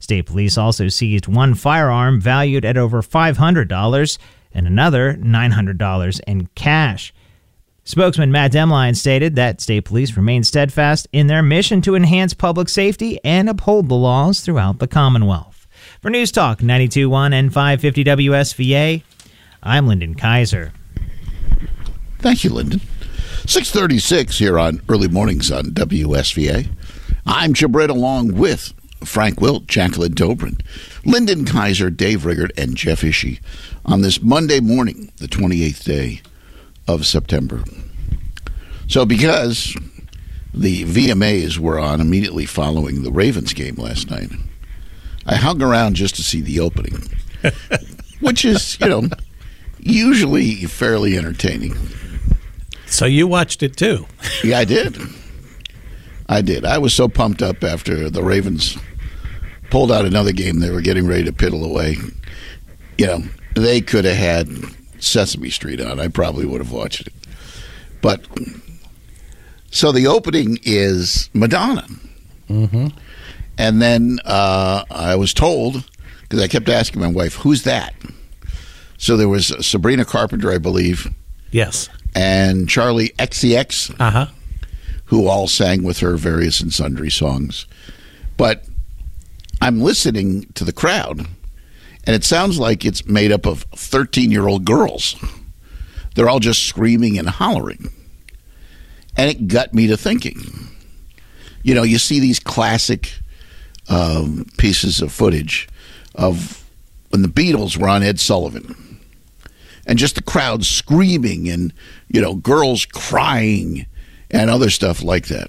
State Police also seized one firearm valued at over $500 and another $900 in cash. Spokesman Matt Demline stated that State Police remain steadfast in their mission to enhance public safety and uphold the laws throughout the Commonwealth. For News Talk 92.1 and 550 WSVA, I'm Lyndon Kaiser. Thank you, Lyndon. 6:36 here on Early Mornings on WSVA. I'm Jim Britt along with Frank Wilt, Jacqueline Dobrin, Lyndon Kaiser, Dave Riggert, and Jeff Ishii on this Monday morning, the 28th day of September. So because the VMAs were on immediately following the Ravens game last night, I hung around just to see the opening, which is, usually fairly entertaining. So you watched it too? Yeah, I did. I was so pumped up after the Ravens pulled out another game they were getting ready to piddle away. They could have had Sesame Street on. I probably would have watched it. But so the opening is Madonna. Mm-hmm. And then I was told, because I kept asking my wife, who's that? So there was Sabrina Carpenter, I believe. Yes. And Charlie XCX, who all sang with her various and sundry songs. But I'm listening to the crowd, and it sounds like it's made up of 13-year-old girls. They're all just screaming and hollering. And it got me to thinking. You see these classic pieces of footage of when the Beatles were on Ed Sullivan. And just the crowd screaming and, girls crying and other stuff like that.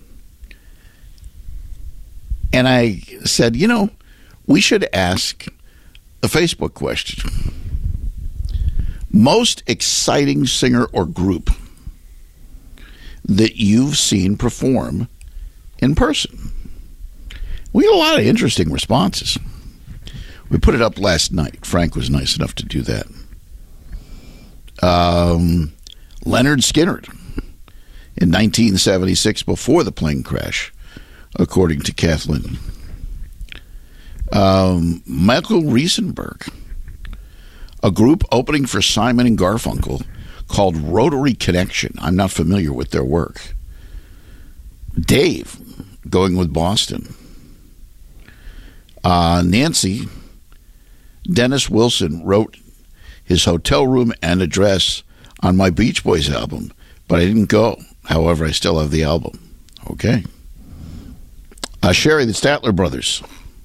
And I said, we should ask a Facebook question. Most exciting singer or group that you've seen perform in person. We got a lot of interesting responses. We put it up last night. Frank was nice enough to do that. Leonard Skinner in 1976, before the plane crash, according to Kathleen. Michael Riesenberg, a group opening for Simon and Garfunkel called Rotary Connection. I'm not familiar with their work. Dave, going with Boston. Nancy, Dennis Wilson wrote his hotel room and address on my Beach Boys album, but I didn't go. However, I still have the album. Okay. Sherry, the Statler Brothers.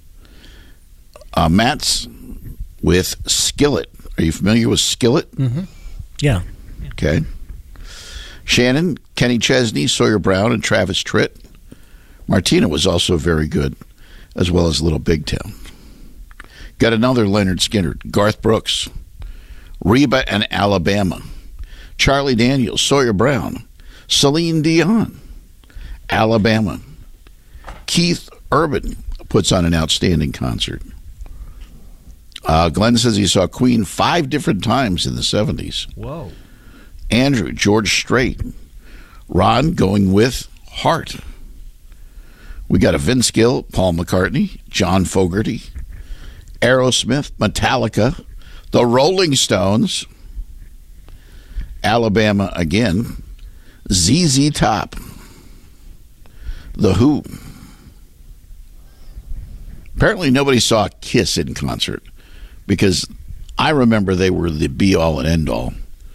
Matt's with Skillet. Are you familiar with Skillet? Mm-hmm. Yeah. Okay. Shannon, Kenny Chesney, Sawyer Brown, and Travis Tritt. Martina was also very good, as well as Little Big Town. Got another Leonard Skinner, Garth Brooks, Reba and Alabama, Charlie Daniels, Sawyer Brown, Celine Dion, Alabama. Keith Urban puts on an outstanding concert. Glenn says he saw Queen 5 different times in the 70s. Whoa. Andrew, George Strait. Ron going with Heart. We got a Vince Gill, Paul McCartney, John Fogerty, Aerosmith, Metallica, the Rolling Stones, Alabama again, ZZ Top, The Who. Apparently nobody saw Kiss in concert because I remember they were the be-all and end-all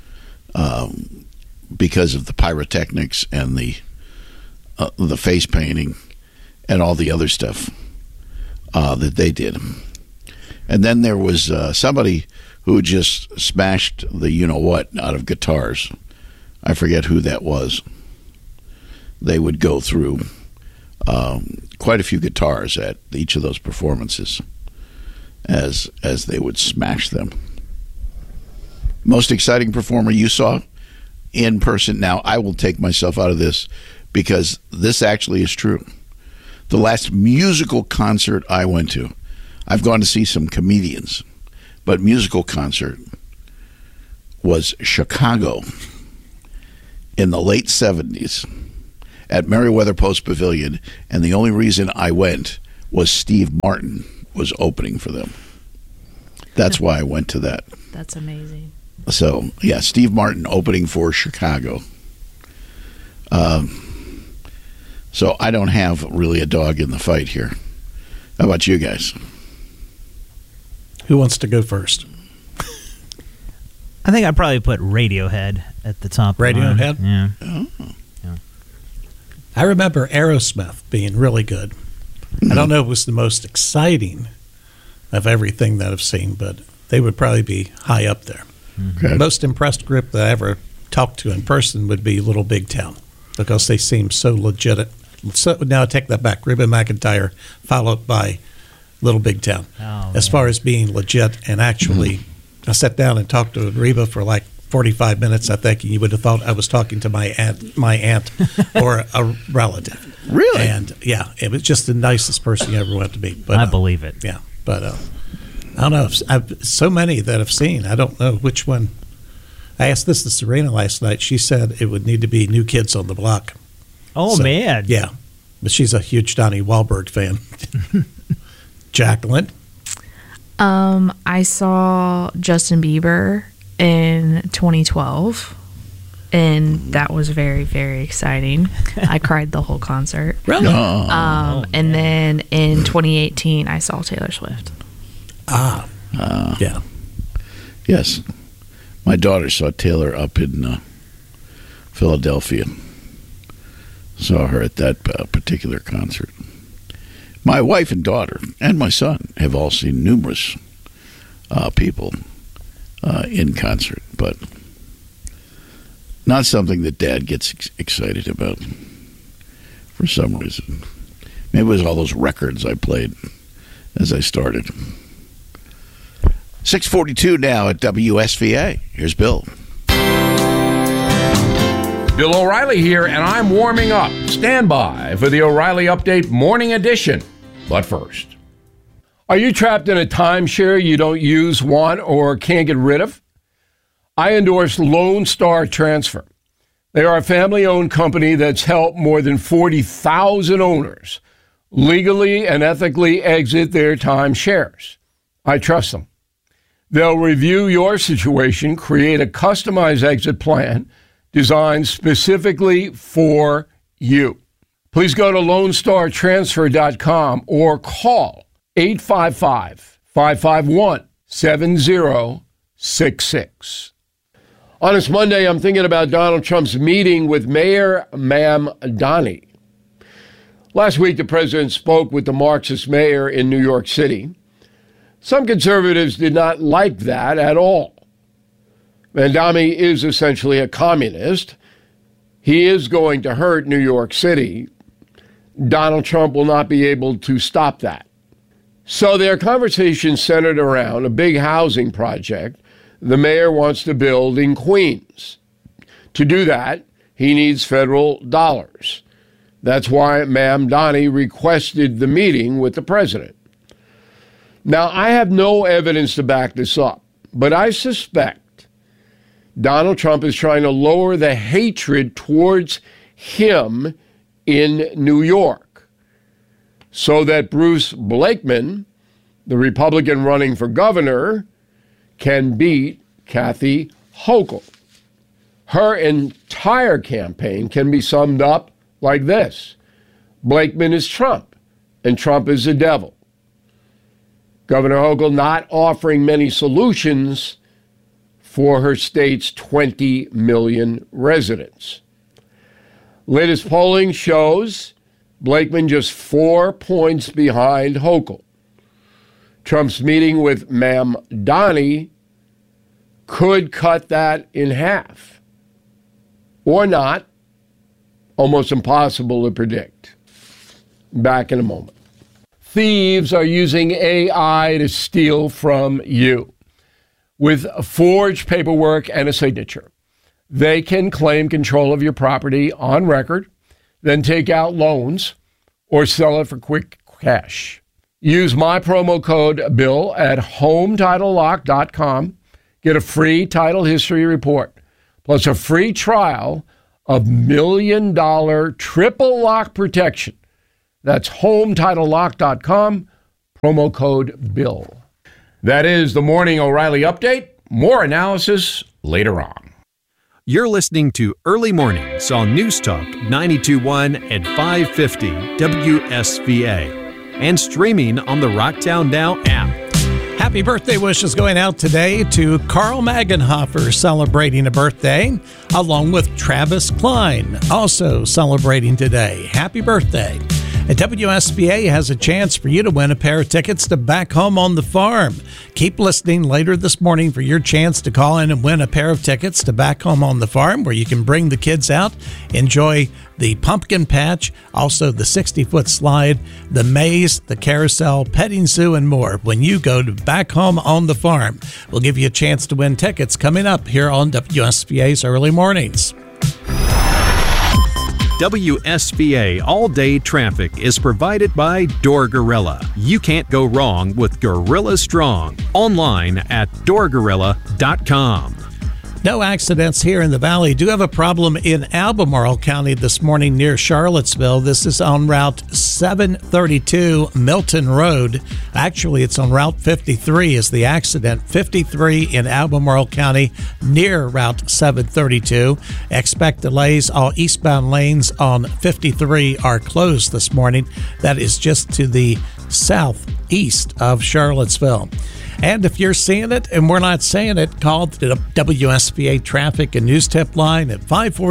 because of the pyrotechnics and the face painting and all the other stuff that they did. And then there was somebody who just smashed the you-know-what out of guitars. I forget who that was. They would go through quite a few guitars at each of those performances as they would smash them. Most exciting performer you saw in person. Now, I will take myself out of this because this actually is true. The last musical concert I went to, I've gone to see some comedians, but musical concert was Chicago in the late 70s at Merriweather Post Pavilion, and the only reason I went was Steve Martin was opening for them. That's why I went to that. That's amazing. So, yeah, Steve Martin opening for Chicago. So I don't have really a dog in the fight here. How about you guys? Who wants to go first? I think I'd probably put Radiohead at the top. Radiohead? Yeah. Oh. I remember Aerosmith being really good. I don't know if it was the most exciting of everything that I've seen, but they would probably be high up there. Okay. The most impressed group that I ever talked to in person would be Little Big Town, because they seem so legit. So, now I take that back. Reba McEntire, followed by Little Big Town. Oh, as far as being legit, and actually, I sat down and talked to Reba for like 45 minutes, I think, and you would have thought I was talking to my aunt or a relative. Really? And, yeah, it was just the nicest person you ever went to meet. But, I believe it. Yeah, but I don't know. I've so many that I've seen. I don't know which one. I asked this to Serena last night. She said it would need to be New Kids on the Block. Oh, So, man. Yeah, but she's a huge Donnie Wahlberg fan. Jacqueline? I saw Justin Bieber in 2012, and that was very, very exciting. I cried the whole concert. Really? And then in 2018, I saw Taylor Swift. Yeah. Yes. My daughter saw Taylor up in Philadelphia. Saw her at that particular concert. My wife and daughter and my son have all seen numerous people in concert, but not something that Dad gets excited about for some reason. Maybe it was all those records I played as I started. 6:42 now at WSVA. Here's Bill. Bill O'Reilly here, and I'm warming up. Stand by for the O'Reilly Update Morning Edition. But first, are you trapped in a timeshare you don't use, want, or can't get rid of? I endorse Lone Star Transfer. They are a family-owned company that's helped more than 40,000 owners legally and ethically exit their timeshares. I trust them. They'll review your situation, create a customized exit plan designed specifically for you. Please go to LoneStarTransfer.com or call 855-551-7066. On this Monday, I'm thinking about Donald Trump's meeting with Mayor Mamdani. Last week, the president spoke with the Marxist mayor in New York City. Some conservatives did not like that at all. Mamdani is essentially a communist. He is going to hurt New York City. Donald Trump will not be able to stop that. So their conversation centered around a big housing project the mayor wants to build in Queens. To do that, he needs federal dollars. That's why Mamdani requested the meeting with the president. Now, I have no evidence to back this up, but I suspect Donald Trump is trying to lower the hatred towards him in New York so that Bruce Blakeman, the Republican running for governor, can beat Kathy Hochul. Her entire campaign can be summed up like this: Blakeman is Trump, and Trump is the devil. Governor Hochul not offering many solutions for her state's 20 million residents. Latest polling shows Blakeman just 4 points behind Hochul. Trump's meeting with Mamdani could cut that in half. Or not. Almost impossible to predict. Back in a moment. Thieves are using AI to steal from you. With forged paperwork and a signature, they can claim control of your property on record, then take out loans or sell it for quick cash. Use my promo code BILL at HomeTitleLock.com. Get a free title history report, plus a free trial of $1 million triple lock protection. That's HomeTitleLock.com, promo code BILL. That is the Morning O'Reilly Update. More analysis later on. You're listening to Early Mornings on News Talk 92.1 and 550 WSVA and streaming on the Rocktown Now app. Happy birthday wishes going out today to Carl Magenhofer, celebrating a birthday, along with Travis Klein, also celebrating today. Happy birthday. And WSVA has a chance for you to win a pair of tickets to Back Home on the Farm. Keep listening later this morning for your chance to call in and win a pair of tickets to Back Home on the Farm, where you can bring the kids out, enjoy the pumpkin patch, also the 60-foot slide, the maze, the carousel, petting zoo, and more. When you go to Back Home on the Farm, we'll give you a chance to win tickets coming up here on WSVA's Early Mornings. WSVA all-day traffic is provided by Door Gorilla. You can't go wrong with Gorilla Strong. Online at doorgorilla.com. No accidents here in the valley. Do have a problem in Albemarle County this morning near Charlottesville. This is on Route 732 Milton Road. Actually, it's on Route 53 is the accident. 53 in Albemarle County near Route 732. Expect delays. All eastbound lanes on 53 are closed this morning. That is just to the southeast of Charlottesville. And if you're seeing it and we're not saying it, call the WSVA Traffic and News Tip line at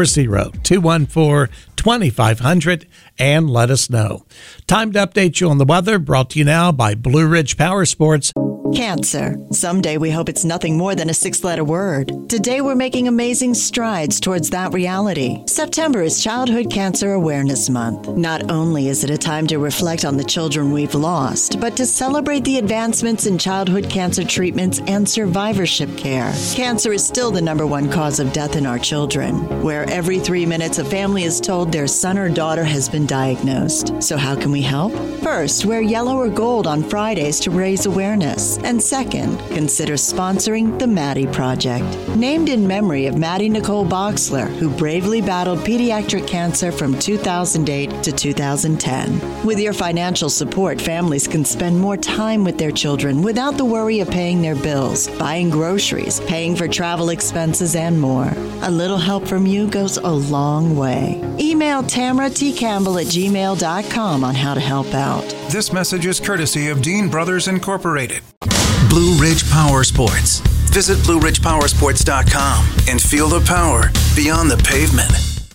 540-214-2500 and let us know. Time to update you on the weather, brought to you now by Blue Ridge Power Sports. Cancer. Someday we hope it's nothing more than a 6-letter word. Today we're making amazing strides towards that reality. September is Childhood Cancer Awareness Month. Not only is it a time to reflect on the children we've lost, but to celebrate the advancements in childhood cancer treatments and survivorship care. Cancer is still the #1 cause of death in our children, where every 3 minutes a family is told their son or daughter has been diagnosed. So how can we help? First, wear yellow or gold on Fridays to raise awareness. And second, consider sponsoring the Maddie Project. Named in memory of Maddie Nicole Boxler, who bravely battled pediatric cancer from 2008 to 2010. With your financial support, families can spend more time with their children without the worry of paying their bills, buying groceries, paying for travel expenses, and more. A little help from you goes a long way. Email TamaraTCampbell@gmail.com on how to help out. This message is courtesy of Dean Brothers Incorporated. Blue Ridge Power Sports. Visit BlueRidgePowersports.com and feel the power beyond the pavement.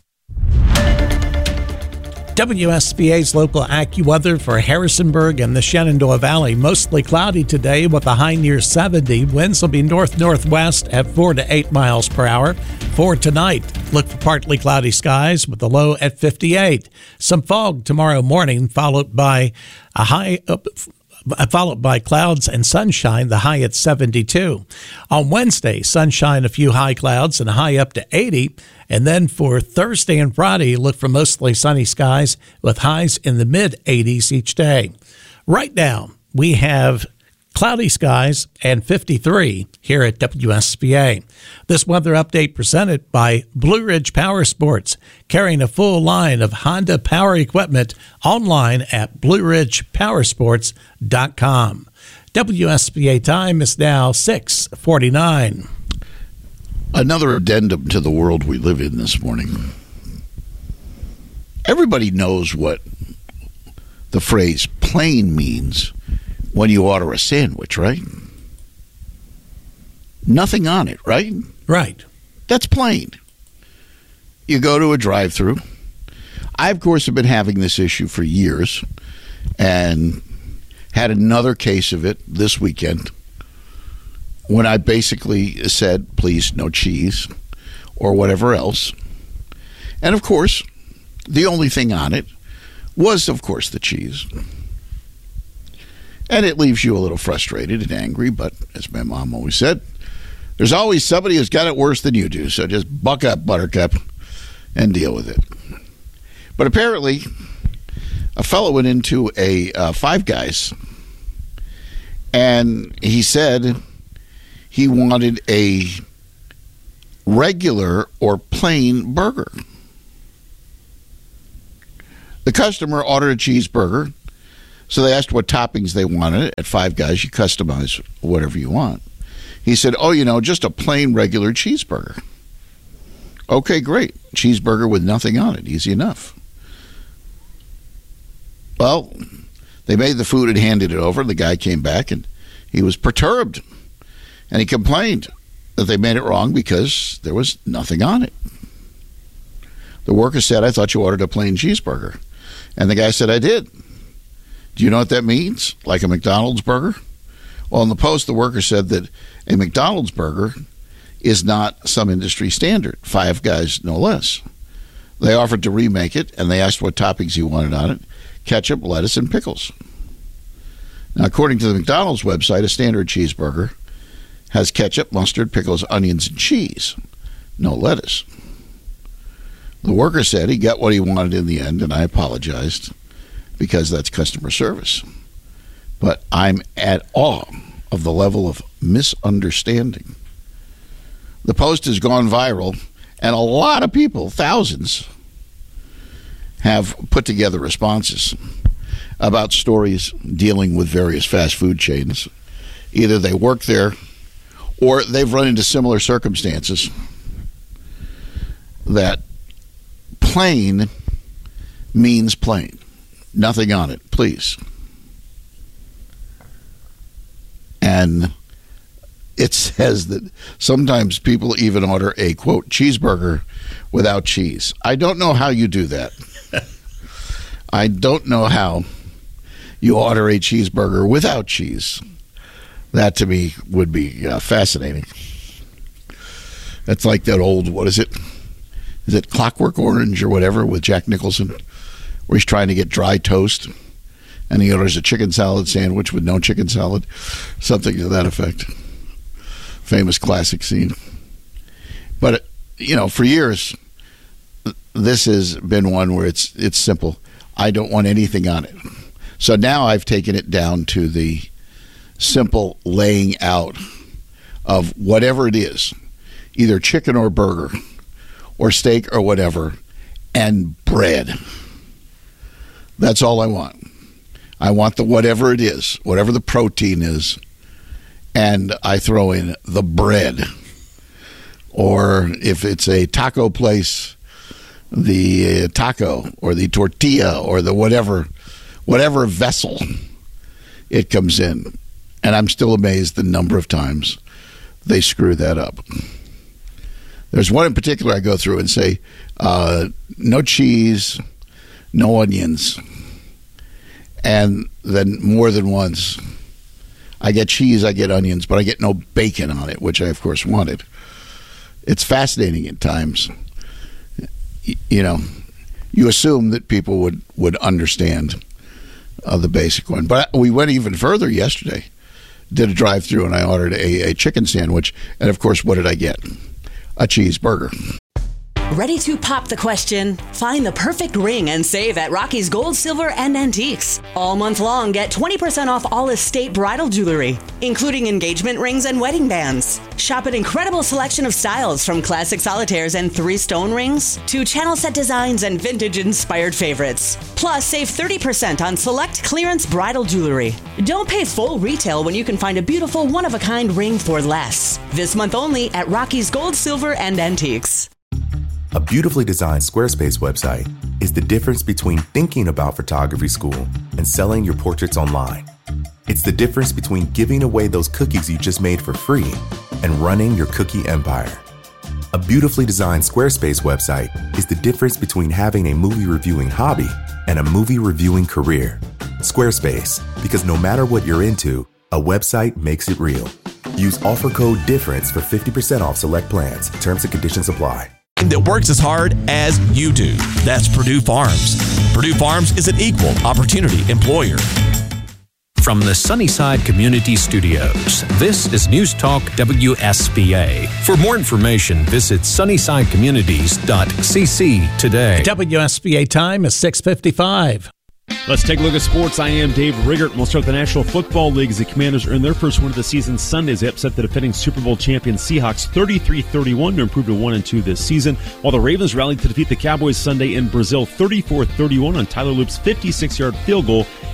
WSVA's local AccuWeather for Harrisonburg and the Shenandoah Valley. Mostly cloudy today with a high near 70. Winds will be north-northwest at 4 to 8 miles per hour. For tonight, look for partly cloudy skies with a low at 58. Some fog tomorrow morning, followed by clouds and sunshine, the high at 72. On Wednesday, sunshine, a few high clouds, and a high up to 80. And then for Thursday and Friday, look for mostly sunny skies with highs in the mid-80s each day. Right now, we have cloudy skies and 53 here at WSVA. This weather update presented by Blue Ridge Power Sports, carrying a full line of Honda power equipment online at BlueRidgePowersports.com. WSVA time is now 6:49. Another addendum to the world we live in this morning. Everybody knows what the phrase plain means when you order a sandwich, right? Nothing on it, right? Right. That's plain. You go to a drive-thru. I, of course, have been having this issue for years and had another case of it this weekend when I basically said, please, no cheese or whatever else. And, of course, the only thing on it was, of course, the cheese. And it leaves you a little frustrated and angry, but as my mom always said, there's always somebody who's got it worse than you do, so just buck up, Buttercup, and deal with it. But apparently, a fellow went into a Five Guys, and he said he wanted a regular or plain burger. The customer ordered a cheeseburger. So they asked what toppings they wanted. At Five Guys, you customize whatever you want. He said, just a plain regular cheeseburger. Okay, great. Cheeseburger with nothing on it. Easy enough. Well, they made the food and handed it over. The guy came back and he was perturbed. And he complained that they made it wrong because there was nothing on it. The worker said, I thought you ordered a plain cheeseburger. And the guy said, I did. Do you know what that means? Like a McDonald's burger? Well, in the Post, the worker said that a McDonald's burger is not some industry standard. Five Guys, no less. They offered to remake it, and they asked what toppings he wanted on it. Ketchup, lettuce, and pickles. Now, according to the McDonald's website, a standard cheeseburger has ketchup, mustard, pickles, onions, and cheese. No lettuce. The worker said he got what he wanted in the end, and I apologized because that's customer service. But I'm at awe of the level of misunderstanding. The Post has gone viral, and a lot of people, thousands, have put together responses about stories dealing with various fast food chains. Either they work there or they've run into similar circumstances that plain means plain. Nothing on it, please. And it says that sometimes people even order a, quote, cheeseburger without cheese. I don't know how you do that. I don't know how you order a cheeseburger without cheese. That, to me, would be fascinating. That's like that old, what is it? Is it Clockwork Orange or whatever with Jack Nicholson, where he's trying to get dry toast, and he orders a chicken salad sandwich with no chicken salad, something to that effect. Famous classic scene. But, for years, this has been one where it's simple. I don't want anything on it. So now I've taken it down to the simple laying out of whatever it is, either chicken or burger or steak or whatever, and bread. That's all I want. I want the whatever it is, whatever the protein is, and I throw in the bread. Or if it's a taco place, the taco or the tortilla or the whatever vessel it comes in. And I'm still amazed the number of times they screw that up. There's one in particular I go through and say, no cheese, no onions. And then more than once, I get cheese, I get onions, but I get no bacon on it, which I, of course, wanted. It's fascinating at times. You assume that people would understand the basic one. But we went even further yesterday. Did a drive-through, and I ordered a chicken sandwich. And, of course, what did I get? A cheeseburger. Ready to pop the question? Find the perfect ring and save at Rocky's Gold, Silver, and Antiques. All month long, get 20% off all estate bridal jewelry, including engagement rings and wedding bands. Shop an incredible selection of styles from classic solitaires and 3-stone rings to channel set designs and vintage-inspired favorites. Plus, save 30% on select clearance bridal jewelry. Don't pay full retail when you can find a beautiful one-of-a-kind ring for less. This month only at Rocky's Gold, Silver, and Antiques. A beautifully designed Squarespace website is the difference between thinking about photography school and selling your portraits online. It's the difference between giving away those cookies you just made for free and running your cookie empire. A beautifully designed Squarespace website is the difference between having a movie reviewing hobby and a movie reviewing career. Squarespace, because no matter what you're into, a website makes it real. Use offer code DIFFERENCE for 50% off select plans. Terms and conditions apply. That works as hard as you do. That's Purdue Farms. Purdue Farms is an equal opportunity employer. From the Sunnyside Community Studios, this is News Talk WSBA. For more information, visit sunnysidecommunities.cc today. WSBA time is 6:55. Let's take a look at sports. I am Dave Riggert. We'll start the National Football League as the Commanders earned their first win of the season Sunday as they upset the defending Super Bowl champion Seahawks 33-31 to improve to 1-2 this season, while the Ravens rallied to defeat the Cowboys Sunday in Brazil 34-31 on Tyler Loop's 56-yard field goal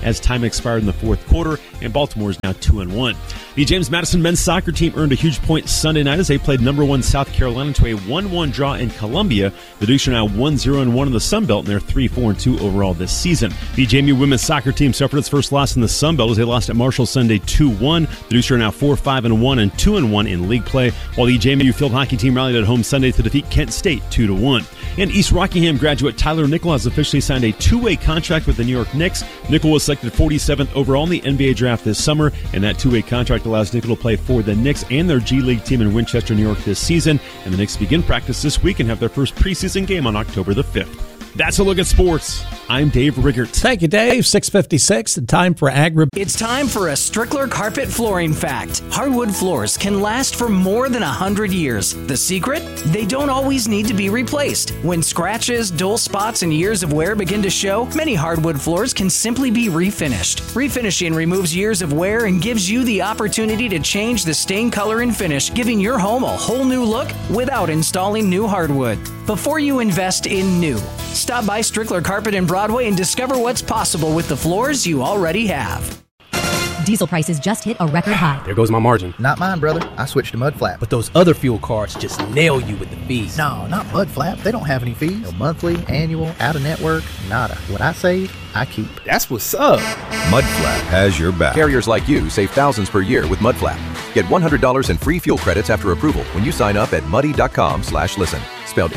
as time expired in the fourth quarter, and Baltimore is now 2-1. The James Madison men's soccer team earned a huge point Sunday night as they played number 1 South Carolina to a 1-1 draw in Columbia. The Dukes are now 1-0-1 in the Sun Belt, and they're 3-4-2 overall this season. The JMU women's soccer team suffered its first loss in the Sun Belt as they lost at Marshall Sunday 2-1. The Dukes are now 4-5-1 and 2-1 in league play, while the JMU field hockey team rallied at home Sunday to defeat Kent State 2-1. And East Rockingham graduate Tyler Nickel has officially signed a 2-way contract with the New York Knicks. Nickel was selected 47th overall in the NBA draft this summer, and that 2-way contract allows Nickel to play for the Knicks and their G League team in Winchester, New York this season. And the Knicks begin practice this week and have their first preseason game on October the 5th. That's a look at sports. I'm Dave Riggert. Thank you, Dave. 6:56, the time for It's time for a Strickler carpet flooring fact. Hardwood floors can last for more than 100 years. The secret? They don't always need to be replaced. When scratches, dull spots, and years of wear begin to show, many hardwood floors can simply be refinished. Refinishing removes years of wear and gives you the opportunity to change the stain, color, and finish, giving your home a whole new look without installing new hardwood. Before you invest in new, stop by Strickler Carpet in Broadway and discover what's possible with the floors you already have. Diesel prices just hit a record high. There goes my margin. Not mine, brother. I switched to Mudflap. But those other fuel cards just nail you with the fees. No, not Mudflap. They don't have any fees. No monthly, annual, out-of-network, nada. What I save, I keep. That's what's up. Mudflap has your back. Carriers like you save thousands per year with Mudflap. Get $100 in free fuel credits after approval when you sign up at muddy.com/listen. Spelled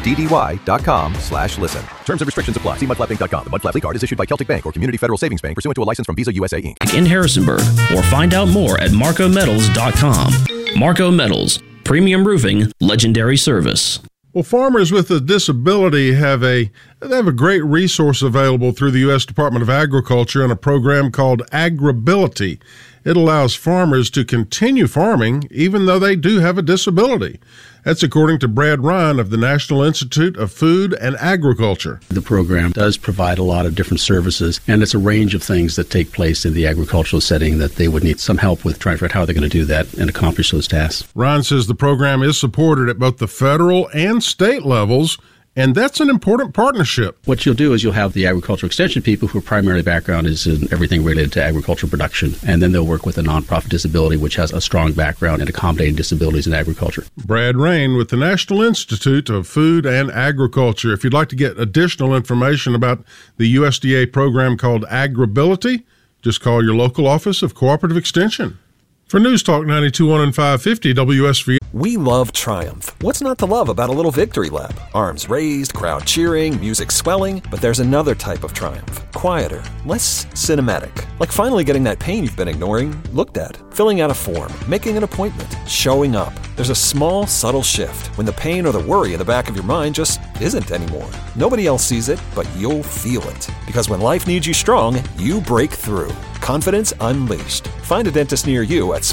MUDDY.com/listen. Terms and restrictions apply. See mudflappinc.com. The Mudflap card is issued by Celtic Bank or Community Federal Savings Bank pursuant to a license from Visa USA Inc. In Harrisonburg, or find out more at MarcoMetals.com. Marco Metals, premium roofing, legendary service. Well, farmers with a disability have a great resource available through the U.S. Department of Agriculture and a program called Agribility. It allows farmers to continue farming even though they do have a disability. That's according to Brad Ryan of the National Institute of Food and Agriculture. The program does provide a lot of different services, and it's a range of things that take place in the agricultural setting that they would need some help with trying to figure out how they're going to do that and accomplish those tasks. Ryan says the program is supported at both the federal and state levels, and that's an important partnership. What you'll do is you'll have the agricultural extension people whose primary background is in everything related to agricultural production, and then they'll work with a nonprofit disability which has a strong background in accommodating disabilities in agriculture. Brad Rain with the National Institute of Food and Agriculture. If you'd like to get additional information about the USDA program called Agribility, just call your local office of Cooperative Extension. For News Talk 92.1 and 550 WSV. We love Triumph. What's not to love about a little victory lap? Arms raised, crowd cheering, music swelling. But there's another type of triumph. Quieter, less cinematic. Like finally getting that pain you've been ignoring looked at. Filling out a form, making an appointment, showing up. There's a small, subtle shift when the pain or the worry in the back of your mind just isn't anymore. Nobody else sees it, but you'll feel it. Because when life needs you strong, you break through. Confidence unleashed. Find a dentist near you at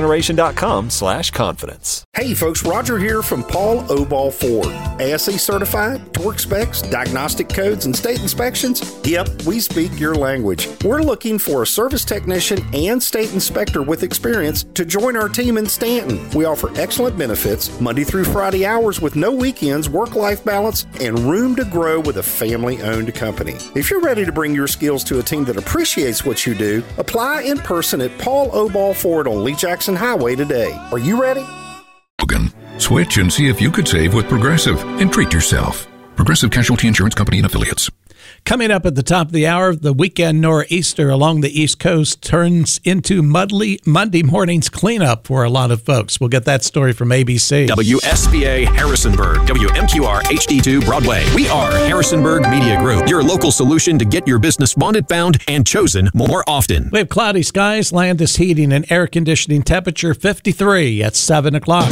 smilegeneration.com/confidence. Hey folks, Roger here from Paul Obal Ford. ASE certified, torque specs, diagnostic codes, and state inspections? Yep, we speak your language. We're looking for a service technician and state inspector with experience to join our team in Stanton. We offer excellent benefits, Monday through Friday hours with no weekends, work-life balance, and room to grow with a family-owned company. If you're ready to bring your skills to a team that appreciates what you do, apply in person at Paul Obal Ford on Lee Jackson Highway today. Are you ready? Switch and see if you could save with Progressive and treat yourself. Progressive Casualty Insurance Company and Affiliates. Coming up at the top of the hour, the weekend nor'easter along the East Coast turns into Monday morning's cleanup for a lot of folks. We'll get that story from ABC. WSBA Harrisonburg, WMQR HD2 Broadway. We are Harrisonburg Media Group, your local solution to get your business wanted, found, and chosen more often. We have cloudy skies, Landis Heating and Air Conditioning, temperature 53 at 7 o'clock.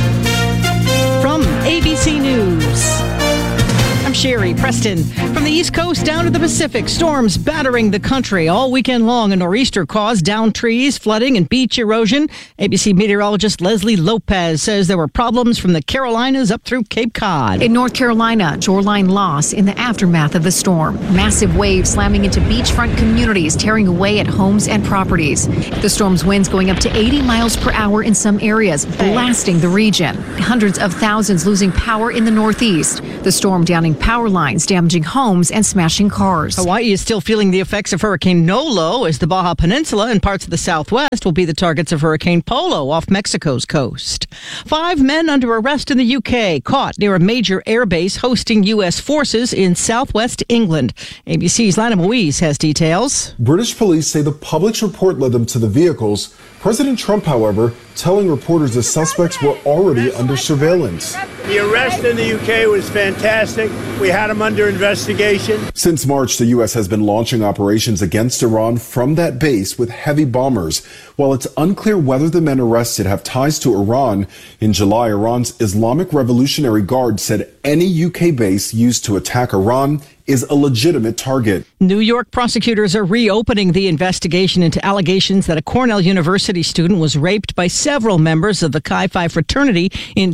From ABC News, I'm Sherry Preston. From the East Coast down to the Pacific, storms battering the country all weekend long. A nor'easter caused downed trees, flooding, and beach erosion. ABC meteorologist Leslie Lopez says there were problems from the Carolinas up through Cape Cod. In North Carolina, shoreline loss in the aftermath of the storm. Massive waves slamming into beachfront communities, tearing away at homes and properties. The storm's winds going up to 80 miles per hour in some areas, blasting the region. Hundreds of thousands losing power in the Northeast. The storm downing power lines, damaging homes and smashing cars. Hawaii is still feeling the effects of Hurricane Nolo, as the Baja Peninsula and parts of the southwest will be the targets of Hurricane Polo off Mexico's coast. 5 men under arrest in the UK, caught near a major airbase hosting U.S. forces in southwest England. ABC's Lana Moise has details. British police say the public's report led them to the vehicles. President Trump, however, telling reporters the suspects were already under surveillance. The arrest in the UK was fantastic. We had him under investigation. Since March, the U.S. has been launching operations against Iran from that base with heavy bombers. While it's unclear whether the men arrested have ties to Iran, in July, Iran's Islamic Revolutionary Guard said any UK base used to attack Iran is a legitimate target. New York prosecutors are reopening the investigation into allegations that a Cornell University student was raped by several members of the Chi Phi fraternity in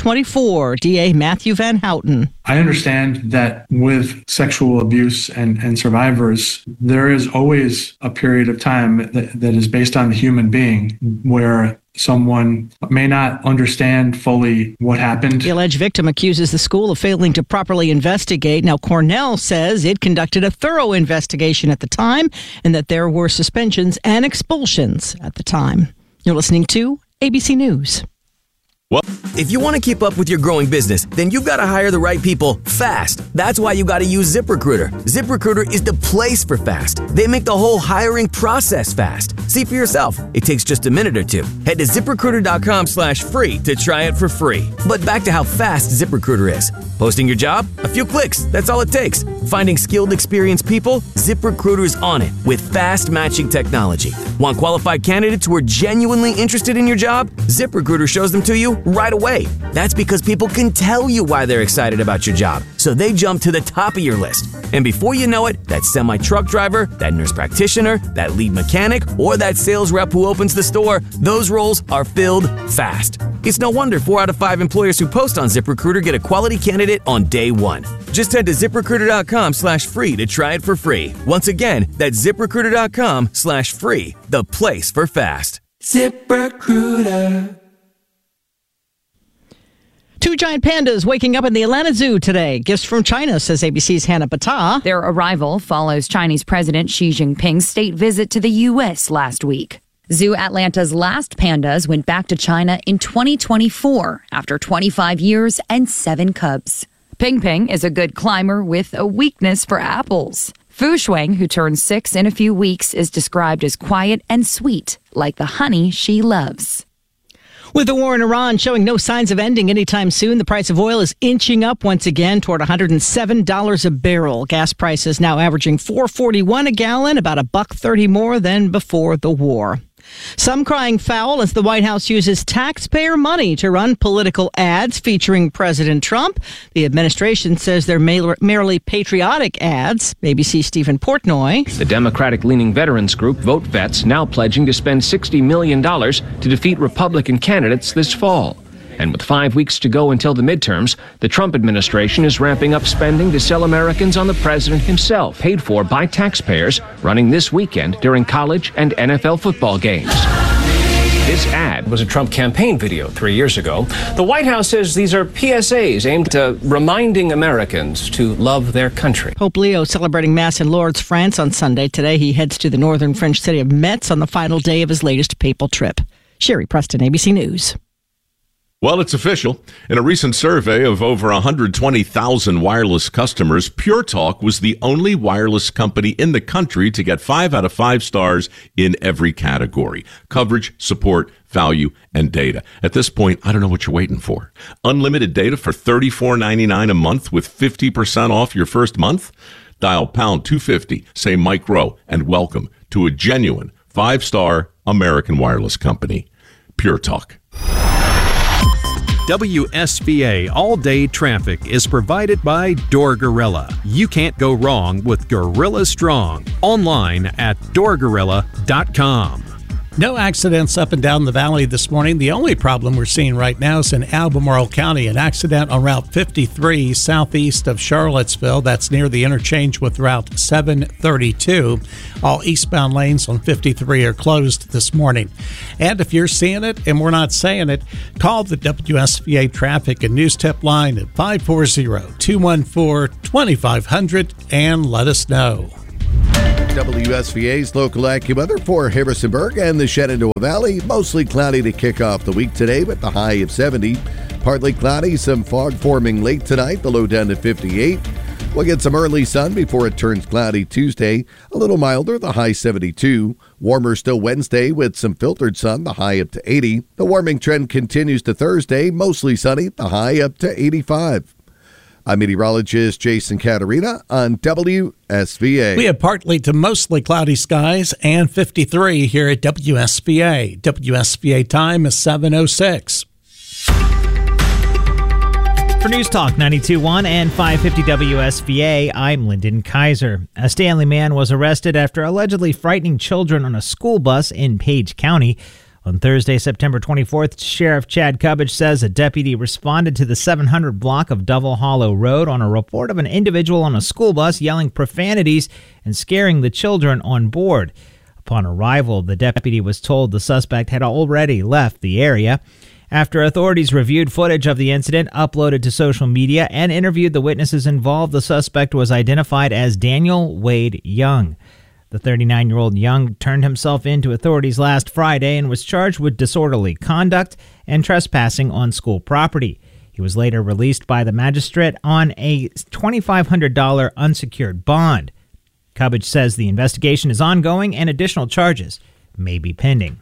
2024. DA Matthew Van Houten. I understand that with sexual abuse and survivors, there is always a period of time that is based on the human being where someone may not understand fully what happened. The alleged victim accuses the school of failing to properly investigate. Now, Cornell says it conducted a thorough investigation at the time and that there were suspensions and expulsions at the time. You're listening to ABC News. Well, if you want to keep up with your growing business, then you've got to hire the right people fast. That's why you got to use ZipRecruiter. ZipRecruiter is the place for fast. They make the whole hiring process fast. See for yourself. It takes just a minute or two. Head to ZipRecruiter.com/free to try it for free. But back to how fast ZipRecruiter is. Posting your job? A few clicks. That's all it takes. Finding skilled, experienced people? ZipRecruiter's on it with fast matching technology. Want qualified candidates who are genuinely interested in your job? ZipRecruiter shows them to you right away. That's because people can tell you why they're excited about your job, so they jump to the top of your list. And before you know it, that semi-truck driver, that nurse practitioner, that lead mechanic, or that sales rep who opens the store, those roles are filled fast. It's no wonder 4 out of 5 employers who post on ZipRecruiter get a quality candidate on day one. Just head to ZipRecruiter.com/free to try it for free. Once again, that's ZipRecruiter.com/free, the place for fast. ZipRecruiter. 2 giant pandas waking up in the Atlanta Zoo today. Gifts from China, says ABC's Hannah Bata. Their arrival follows Chinese President Xi Jinping's state visit to the U.S. last week. Zoo Atlanta's last pandas went back to China in 2024 after 25 years and 7 cubs. Ping Ping is a good climber with a weakness for apples. Fu Shuang, who turns 6 in a few weeks, is described as quiet and sweet, like the honey she loves. With the war in Iran showing no signs of ending anytime soon, the price of oil is inching up once again toward $107 a barrel. Gas prices now averaging $4.41 a gallon, about $1.30 more than before the war. Some crying foul as the White House uses taxpayer money to run political ads featuring President Trump. The administration says they're merely patriotic ads. ABC's Stephen Portnoy. The Democratic-leaning veterans group Vote Vets now pledging to spend $60 million to defeat Republican candidates this fall. And with 5 weeks to go until the midterms, the Trump administration is ramping up spending to sell Americans on the president himself, paid for by taxpayers, running this weekend during college and NFL football games. This ad was a Trump campaign video 3 years ago. The White House says these are PSAs aimed at reminding Americans to love their country. Pope Leo celebrating Mass in Lourdes, France on Sunday. Today he heads to the northern French city of Metz on the final day of his latest papal trip. Sherry Preston, ABC News. Well, it's official. In a recent survey of over 120,000 wireless customers, Pure Talk was the only wireless company in the country to get 5 out of 5 stars in every category: coverage, support, value, and data. At this point, I don't know what you're waiting for. Unlimited data for $34.99 a month with 50% off your first month? Dial pound 250, say Mike Rowe, and welcome to a genuine 5-star American wireless company. Pure Talk. WSBA All-Day Traffic is provided by Door Gorilla. You can't go wrong with Gorilla Strong. Online at doorgorilla.com. No accidents up and down the valley this morning. The only problem we're seeing right now is in Albemarle County, an accident on Route 53 southeast of Charlottesville. That's near the interchange with Route 732. All eastbound lanes on 53 are closed this morning. And if you're seeing it and we're not saying it, call the WSVA Traffic and News Tip line at 540-214-2500 and let us know. WSVA's local AccuWeather for Harrisonburg and the Shenandoah Valley. Mostly cloudy to kick off the week today with the high of 70. Partly cloudy, some fog forming late tonight, the low down to 58. We'll get some early sun before it turns cloudy Tuesday. A little milder, the high 72. Warmer still Wednesday with some filtered sun, the high up to 80. The warming trend continues to Thursday, mostly sunny, the high up to 85. I'm meteorologist Jason Caterina on WSVA. We have partly to mostly cloudy skies and 53 here at WSVA. WSVA time is 7:06. For News Talk 92.1 and 550 WSVA, I'm Lyndon Kaiser. A Stanley man was arrested after allegedly frightening children on a school bus in Page County. On Thursday, September 24th, Sheriff Chad Cubbage says a deputy responded to the 700 block of Double Hollow Road on a report of an individual on a school bus yelling profanities and scaring the children on board. Upon arrival, the deputy was told the suspect had already left the area. After authorities reviewed footage of the incident, uploaded to social media, and interviewed the witnesses involved, the suspect was identified as Daniel Wade Young. The 39-year-old Young turned himself in to authorities last Friday and was charged with disorderly conduct and trespassing on school property. He was later released by the magistrate on a $2,500 unsecured bond. Cubbage says the investigation is ongoing and additional charges may be pending.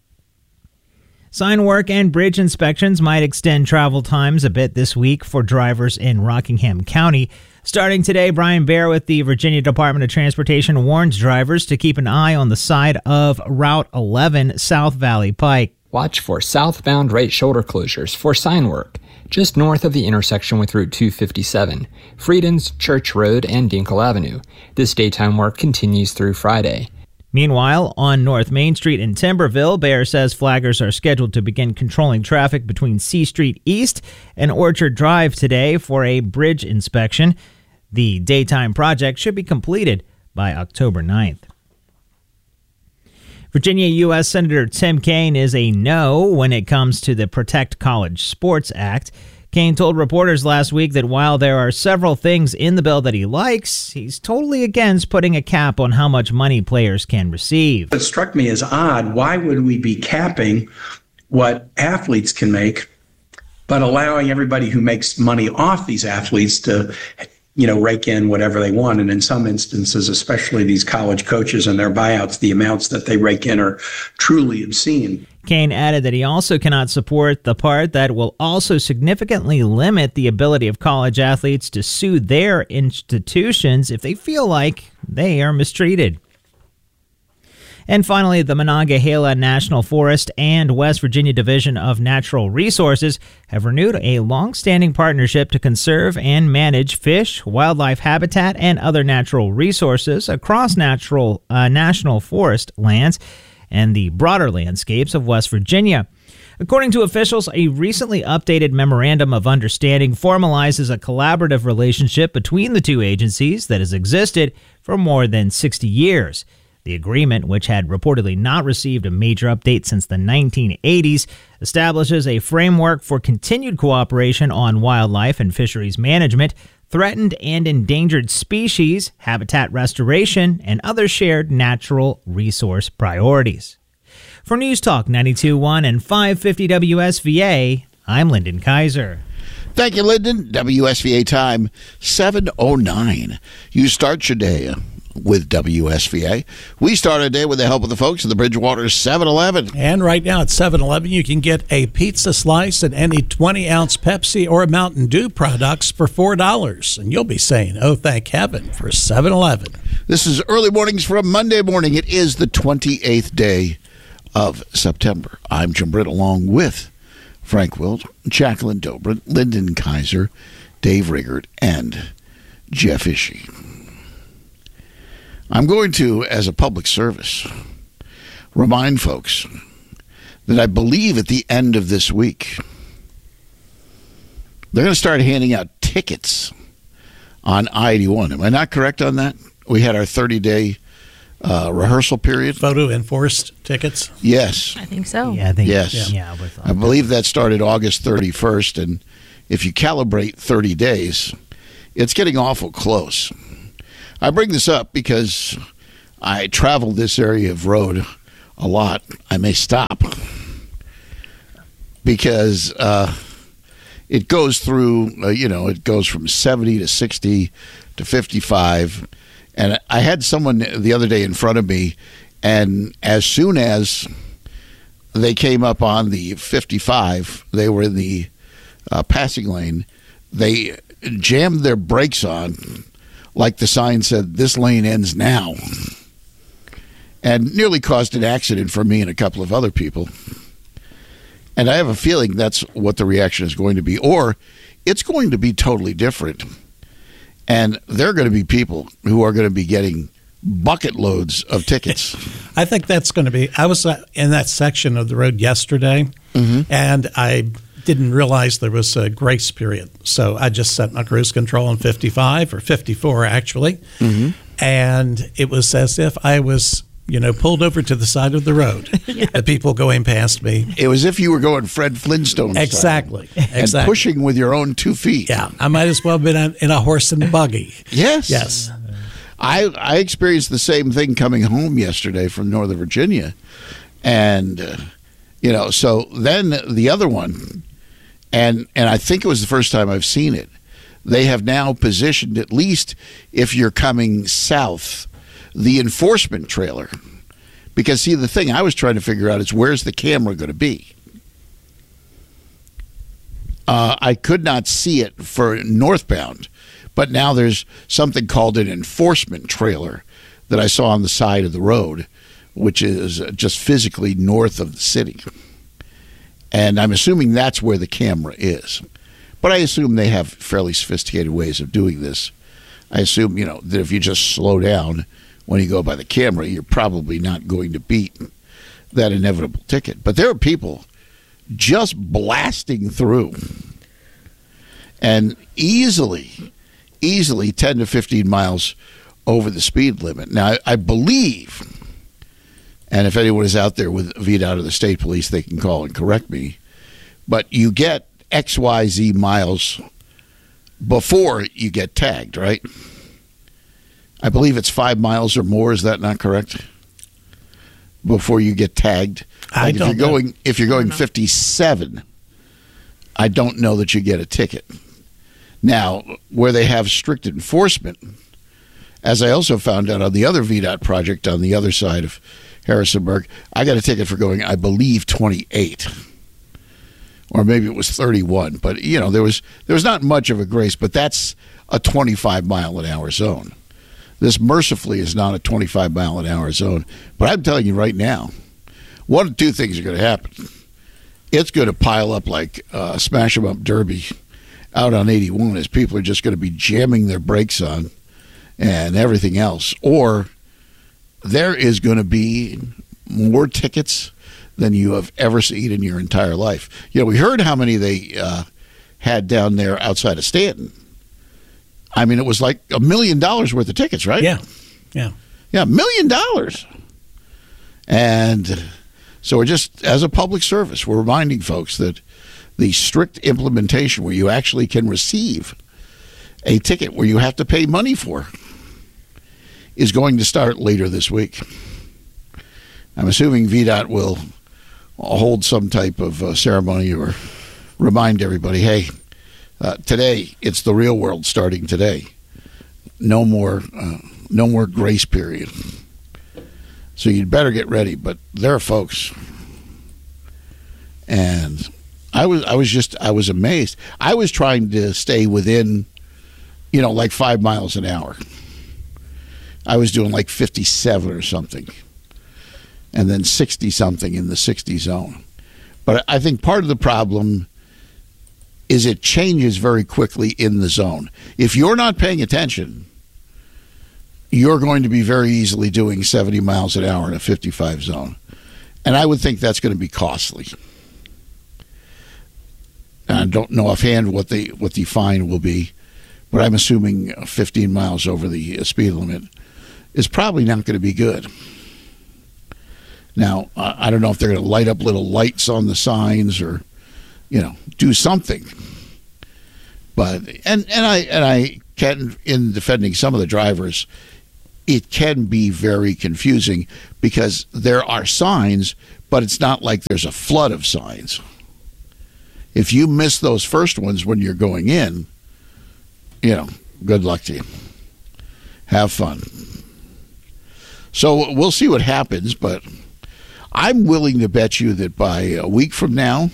Sign work and bridge inspections might extend travel times a bit this week for drivers in Rockingham County. Starting today, Brian Baer with the Virginia Department of Transportation warns drivers to keep an eye on the side of Route 11 South Valley Pike. Watch for southbound right shoulder closures for sign work just north of the intersection with Route 257, Friedens, Church Road, and Dinkle Avenue. This daytime work continues through Friday. Meanwhile, on North Main Street in Timberville, Baer says flaggers are scheduled to begin controlling traffic between C Street East and Orchard Drive today for a bridge inspection. The daytime project should be completed by October 9th. Virginia U.S. Senator Tim Kaine is a no when it comes to the Protect College Sports Act. Kaine told reporters last week that while there are several things in the bill that he likes, he's totally against putting a cap on how much money players can receive. It struck me as odd. Why would we be capping what athletes can make, but allowing everybody who makes money off these athletes to, rake in whatever they want? And in some instances, especially these college coaches and their buyouts, the amounts that they rake in are truly obscene. Kaine added that he also cannot support the part that will also significantly limit the ability of college athletes to sue their institutions if they feel like they are mistreated. And finally, the Monongahela National Forest and West Virginia Division of Natural Resources have renewed a long-standing partnership to conserve and manage fish, wildlife habitat, and other natural resources across national forest lands and the broader landscapes of West Virginia. According to officials, a recently updated memorandum of understanding formalizes a collaborative relationship between the two agencies that has existed for more than 60 years. The agreement, which had reportedly not received a major update since the 1980s, establishes a framework for continued cooperation on wildlife and fisheries management, threatened and endangered species, habitat restoration, and other shared natural resource priorities. For News Talk 92.1 and 550 WSVA, I'm Lyndon Kaiser. Thank you, Lyndon. WSVA time, 7:09. You start your day with WSVA. We start our day with the help of the folks at the Bridgewater 7-Eleven. And right now at 7-Eleven, you can get a pizza slice and any 20-ounce Pepsi or Mountain Dew products for $4. And you'll be saying, oh, thank heaven for 7-Eleven. This is Early Mornings from Monday morning. It is the 28th day of September. I'm Jim Britt along with Frank Wilt, Jacqueline Dobrin, Lyndon Kaiser, Dave Riggert, and Jeff Ishii. I'm going to, as a public service, remind folks that I believe at the end of this week, they're going to start handing out tickets on I-81. Am I not correct on that? We had our 30-day rehearsal period. Photo enforced tickets? Yes. I think so. Yeah, I think yes. Yeah, I believe that started August 31st, and if you calibrate 30 days, it's getting awful close. I bring this up because I travel this area of road a lot. I may stop because it goes through, it goes from 70 to 60 to 55. And I had someone the other day in front of me, and as soon as they came up on the 55, they were in the passing lane, they jammed their brakes on like the sign said, "This lane ends now," and nearly caused an accident for me and a couple of other people. And I have a feeling that's what the reaction is going to be, or it's going to be totally different. And there are going to be people who are going to be getting bucket loads of tickets. I think that's going to be. I was in that section of the road yesterday, and I didn't realize there was a grace period. So I just set my cruise control on 55 or 54, actually. And it was as if I was, pulled over to the side of the road. The people going past me. It was if you were going Fred Flintstone style. Exactly. And pushing with your own 2 feet. Yeah, I might as well have been in a horse and buggy. Yes. I experienced the same thing coming home yesterday from Northern Virginia. And, so then the other one, and I think it was the first time I've seen it, they have now positioned, at least if you're coming south, the enforcement trailer. Because, see, the thing I was trying to figure out is where's the camera going to be? I could not see it for northbound, but now there's something called an enforcement trailer that I saw on the side of the road, which is just physically north of the city. And I'm assuming that's where the camera is. But I assume they have fairly sophisticated ways of doing this. I assume, that if you just slow down when you go by the camera, you're probably not going to beat that inevitable ticket. But there are people just blasting through and easily 10 to 15 miles over the speed limit. Now, I believe, and if anyone is out there with VDOT or the state police, they can call and correct me, but you get XYZ miles before you get tagged, right? I believe it's 5 miles or more. Is that not correct? Before you get tagged. Like if you're going 57, I don't know that you get a ticket. Now, where they have strict enforcement, as I also found out on the other VDOT project on the other side of Harrisonburg, I got a ticket for going, I believe, 28. Or maybe it was 31. But, there was not much of a grace, but that's a 25-mile-an-hour zone. This mercifully is not a 25-mile-an-hour zone. But I'm telling you right now, one of two things are going to happen. It's going to pile up like Smash 'em Up Derby out on 81 as people are just going to be jamming their brakes on and everything else. Or there is going to be more tickets than you have ever seen in your entire life. We heard how many they had down there outside of Stanton. I mean, it was like $1 million worth of tickets, right? Yeah, $1 million. And so we're just, as a public service, we're reminding folks that the strict implementation where you actually can receive a ticket where you have to pay money for is going to start later this week. I'm assuming VDOT will hold some type of ceremony or remind everybody, hey, today it's the real world starting today. No more grace period. So you'd better get ready. But there are folks, and I was amazed. I was trying to stay within, like 5 miles an hour. I was doing like 57 or something, and then 60 something in the 60 zone. But I think part of the problem is it changes very quickly in the zone. If you're not paying attention, you're going to be very easily doing 70 miles an hour in a 55 zone. And I would think that's going to be costly. I don't know offhand what the fine will be, but I'm assuming 15 miles over the speed limit is probably not going to be good. Now, I don't know if they're going to light up little lights on the signs or, do something. But and I can, in defending some of the drivers, it can be very confusing because there are signs, but it's not like there's a flood of signs. If you miss those first ones when you're going in, good luck to you. Have fun. So we'll see what happens, but I'm willing to bet you that by a week from now,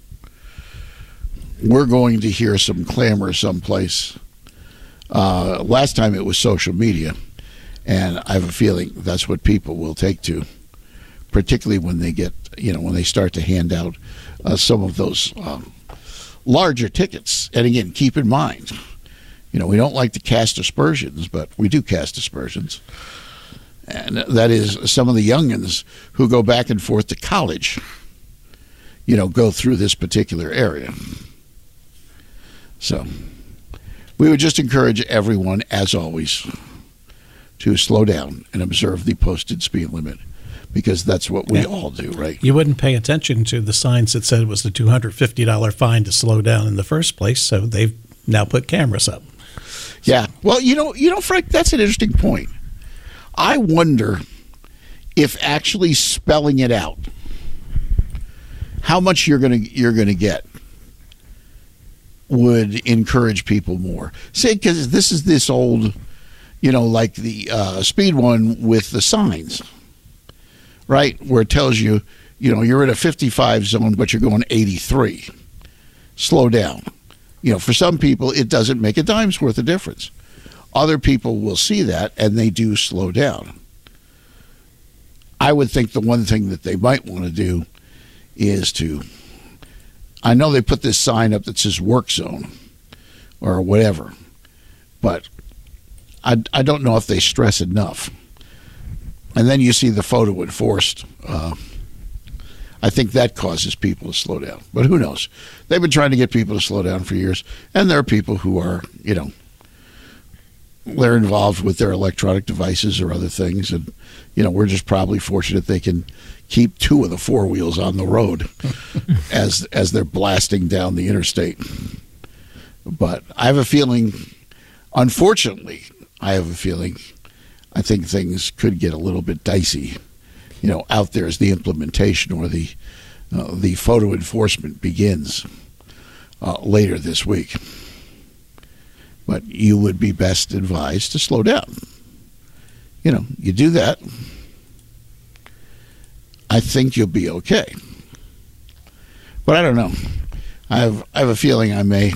we're going to hear some clamor someplace. Last time it was social media, and I have a feeling that's what people will take to, particularly when they get, when they start to hand out some of those larger tickets. And again, keep in mind, we don't like to cast aspersions, but we do cast aspersions. And that is some of the youngins who go back and forth to college, go through this particular area. So we would just encourage everyone, as always, to slow down and observe the posted speed limit, because that's what we all do, right? You wouldn't pay attention to the signs that said it was a $250 fine to slow down in the first place, so they've now put cameras up. Yeah. Well, Frank, that's an interesting point. I wonder if actually spelling it out, how much you're gonna get, would encourage people more. Say, because this is this old, like the speed one with the signs, right? Where it tells you, you're in a 55 zone, but you're going 83. Slow down. For some people, it doesn't make a dime's worth of difference. Other people will see that, and they do slow down. I would think the one thing that they might want to do is to, I know they put this sign up that says work zone or whatever, but I don't know if they stress enough. And then you see the photo enforced. I think that causes people to slow down. But who knows? They've been trying to get people to slow down for years. And there are people who are, they're involved with their electronic devices or other things. And, we're just probably fortunate they can keep two of the four wheels on the road as they're blasting down the interstate. But I have a feeling, unfortunately, I think things could get a little bit dicey, out there as the implementation or the photo enforcement begins later this week. But you would be best advised to slow down. You do that, I think you'll be okay. But I don't know. I have a feeling I may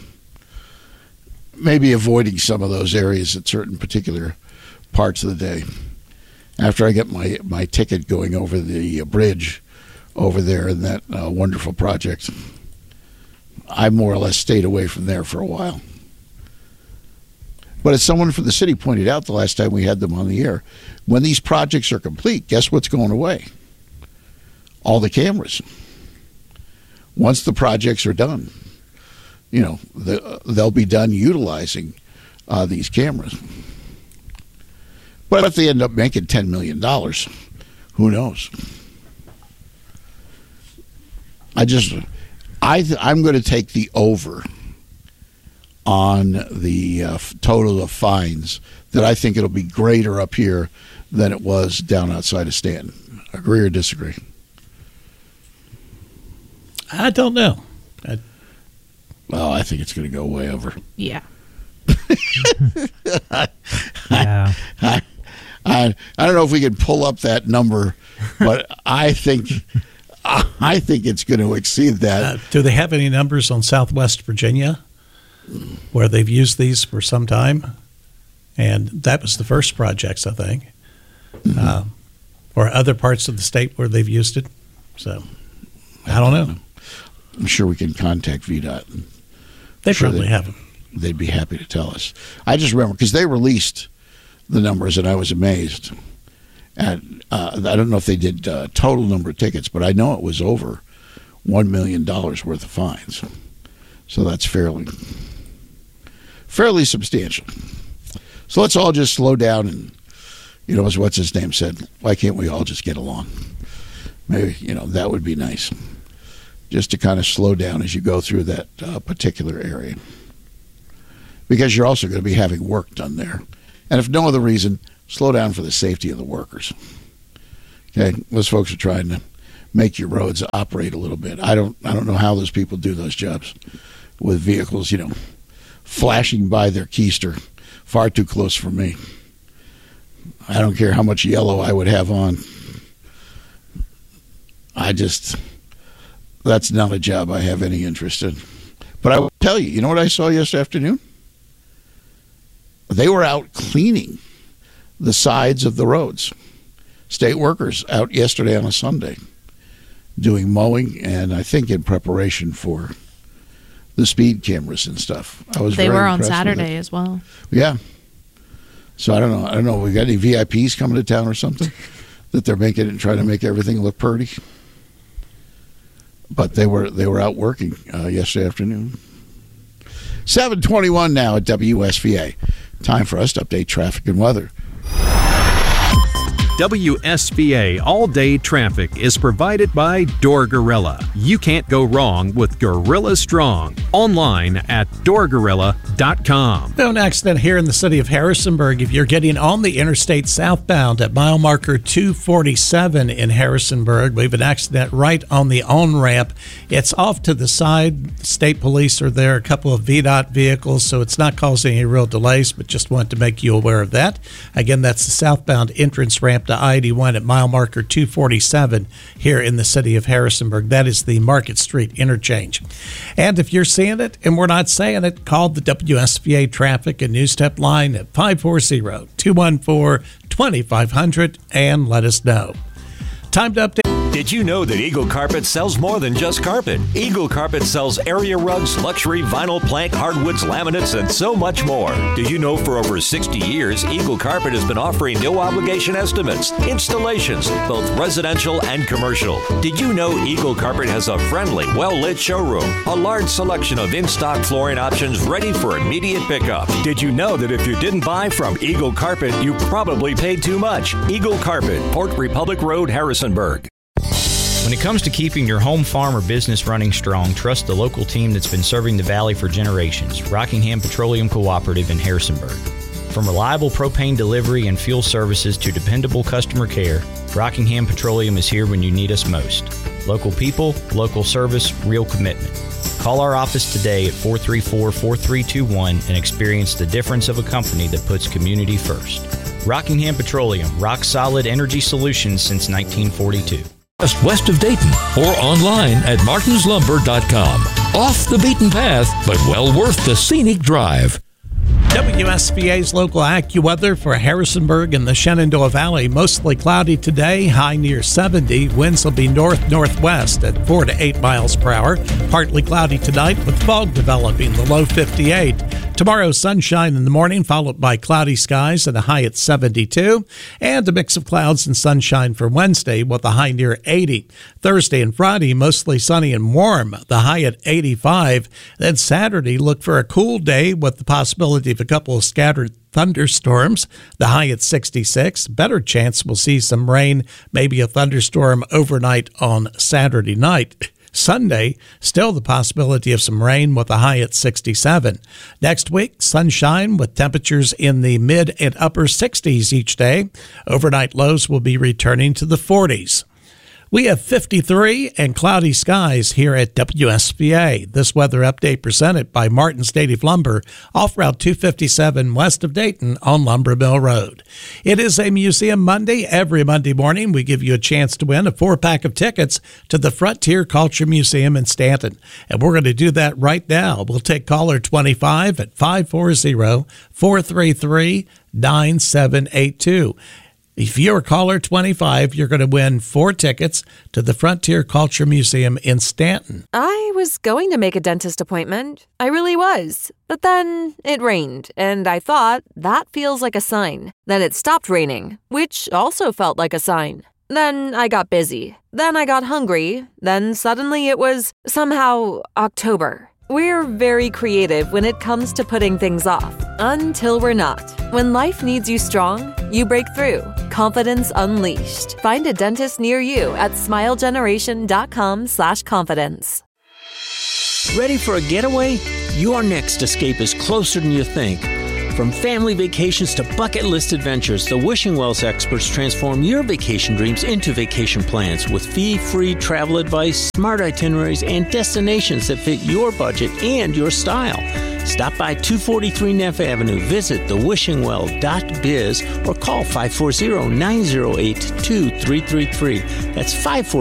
be avoiding some of those areas at certain particular parts of the day. After I get my ticket going over the bridge over there in that wonderful project, I more or less stayed away from there for a while. But as someone from the city pointed out the last time we had them on the air, when these projects are complete, guess what's going away? All the cameras. Once the projects are done, they'll be done utilizing these cameras. But if they end up making $10 million, who knows? I'm going to take the over on the total of fines, that I think it'll be greater up here than it was down outside of Stanton. Agree or disagree? I don't know. I think it's going to go way over. Yeah. Yeah. I don't know if we can pull up that number, but I think it's going to exceed that. Do they have any numbers on Southwest Virginia where they've used these for some time? And that was the first projects, I think, or other parts of the state where they've used it. So I don't know. I'm sure we can contact VDOT. They probably have them. They'd be happy to tell us. I just remember because they released the numbers and I was amazed. And I don't know if they did total number of tickets, but I know it was over $1 million worth of fines. So that's fairly substantial. So let's all just slow down and, as what's his name said, why can't we all just get along? Maybe, that would be nice. Just to kind of slow down as you go through that particular area. Because you're also going to be having work done there. And if no other reason, slow down for the safety of the workers. Okay, those folks are trying to make your roads operate a little bit. I don't know how those people do those jobs with vehicles, flashing by their keister far too close for me. I don't care how much yellow I would have on. That's not a job I have any interest in. But I will tell you, you know what I saw yesterday afternoon? They were out cleaning the sides of the roads. State workers out yesterday on a Sunday doing mowing, and I think in preparation for the speed cameras and stuff. They were on Saturday as well. Yeah. So I don't know. We got any VIPs coming to town or something that they're making it and trying to make everything look pretty? But they were out working yesterday afternoon. 7:21 now at WSVA. Time for us to update traffic and weather. WSVA all-day traffic is provided by Door Gorilla. You can't go wrong with Gorilla Strong. Online at doorgorilla.com. No accident here in the city of Harrisonburg. If you're getting on the interstate southbound at mile marker 247 in Harrisonburg, we have an accident right on the on-ramp. It's off to the side. State police are there, a couple of VDOT vehicles, so it's not causing any real delays, but just wanted to make you aware of that. Again, that's the southbound entrance ramp to I-81 at mile marker 247 here in the city of Harrisonburg. That is the Market Street interchange. And if you're seeing it and we're not saying it, call the WSVA traffic and news tip line at 540-214-2500 and let us know. Time to update. Did you know that Eagle Carpet sells more than just carpet? Eagle Carpet sells area rugs, luxury vinyl plank, hardwoods, laminates, and so much more. Did you know for over 60 years, Eagle Carpet has been offering no obligation estimates, installations, both residential and commercial? Did you know Eagle Carpet has a friendly, well-lit showroom, a large selection of in-stock flooring options ready for immediate pickup? Did you know that if you didn't buy from Eagle Carpet, you probably paid too much? Eagle Carpet, Port Republic Road, Harrisonburg. When it comes to keeping your home, farm, or business running strong, trust the local team that's been serving the Valley for generations, Rockingham Petroleum Cooperative in Harrisonburg. From reliable propane delivery and fuel services to dependable customer care, Rockingham Petroleum is here when you need us most. Local people, local service, real commitment. Call our office today at 434-4321 and experience the difference of a company that puts community first. Rockingham Petroleum, rock solid energy solutions since 1942. Just west of Dayton or online at martinslumber.com. Off the beaten path, but well worth the scenic drive. WSVA's local AccuWeather for Harrisonburg and the Shenandoah Valley. Mostly cloudy today, high near 70. Winds will be north-northwest at 4 to 8 miles per hour. Partly cloudy tonight with fog developing, the low 58. Tomorrow, sunshine in the morning, followed by cloudy skies and a high at 72. And a mix of clouds and sunshine for Wednesday with a high near 80. Thursday and Friday, mostly sunny and warm, the high at 85. Then Saturday, look for a cool day with the possibility of a couple of scattered thunderstorms, the high at 66. Better chance we'll see some rain, maybe a thunderstorm overnight on Saturday night. Sunday, still the possibility of some rain with a high at 67. Next week, sunshine with temperatures in the mid and upper 60s each day. Overnight lows will be returning to the 40s. We have 53 and cloudy skies here at WSVA. This weather update presented by Martin's Native Lumber off Route 257 west of Dayton on Lumber Mill Road. It is a Museum Monday. Every Monday morning, we give you a chance to win a 4-pack of tickets to the Frontier Culture Museum in Stanton. And we're going to do that right now. We'll take caller 25 at 540-433-9782. If you're caller 25, you're going to win 4 tickets to the Frontier Culture Museum in Stanton. I was going to make a dentist appointment. I really was. But then it rained, and I thought, that feels like a sign. Then it stopped raining, which also felt like a sign. Then I got busy. Then I got hungry. Then suddenly it was somehow October. We're very creative when it comes to putting things off, until we're not. When life needs you strong, you break through. Confidence unleashed. Find a dentist near you at smilegeneration.com/confidence. Ready for a getaway? Your next escape is closer than you think. From family vacations to bucket list adventures, the Wishing Wells experts transform your vacation dreams into vacation plans with fee-free travel advice, smart itineraries, and destinations that fit your budget and your style. Stop by 243 Neff Avenue, visit thewishingwell.biz, or call 540-908-2333. That's 540